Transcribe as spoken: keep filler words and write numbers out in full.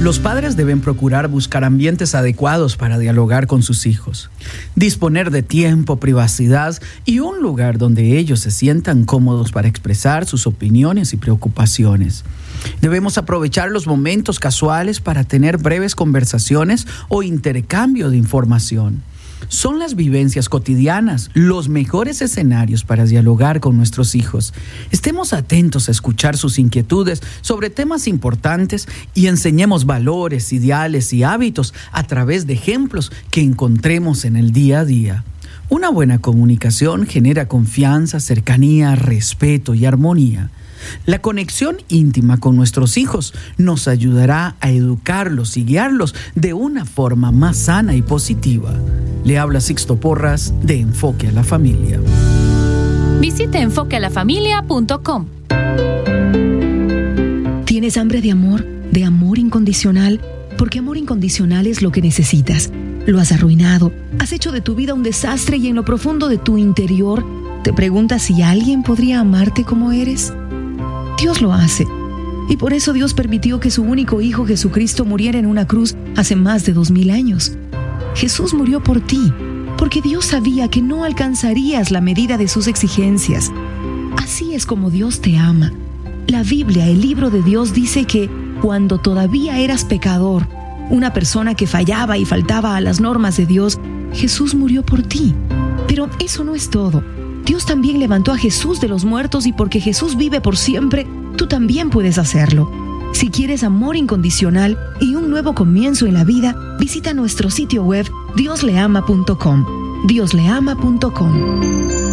Los padres deben procurar buscar ambientes adecuados para dialogar con sus hijos, disponer de tiempo, privacidad y un lugar donde ellos se sientan cómodos para expresar sus opiniones y preocupaciones. Debemos aprovechar los momentos casuales para tener breves conversaciones o intercambio de información. Son las vivencias cotidianas los mejores escenarios para dialogar con nuestros hijos. Estemos atentos a escuchar sus inquietudes sobre temas importantes y enseñemos valores, ideales y hábitos a través de ejemplos que encontremos en el día a día. Una buena comunicación genera confianza, cercanía, respeto y armonía. La conexión íntima con nuestros hijos nos ayudará a educarlos y guiarlos de una forma más sana y positiva. Le habla Sixto Porras de Enfoque a la Familia. Visite enfoque a la familia punto com. ¿Tienes hambre de amor? ¿De amor incondicional? Porque amor incondicional es lo que necesitas. Lo has arruinado, has hecho de tu vida un desastre y en lo profundo de tu interior te preguntas si alguien podría amarte como eres. Dios lo hace. Y por eso Dios permitió que su único Hijo Jesucristo muriera en una cruz hace más de dos mil años. Jesús murió por ti, porque Dios sabía que no alcanzarías la medida de sus exigencias. Así es como Dios te ama. La Biblia, el libro de Dios, dice que cuando todavía eras pecador, una persona que fallaba y faltaba a las normas de Dios, Jesús murió por ti. Pero eso no es todo. Dios también levantó a Jesús de los muertos y porque Jesús vive por siempre, tú también puedes hacerlo. Si quieres amor incondicional y un nuevo comienzo en la vida, visita nuestro sitio web dios le ama punto com. dios le ama punto com.